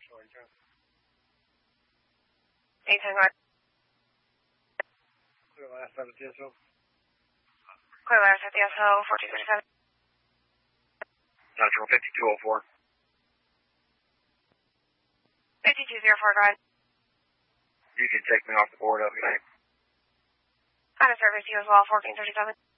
810 guard. Clear last out of TSO. Clear last at TSO 1437. Natural 5204. 5204 guard. You can take me off the board, okay? Kind of service to you as well, 1437.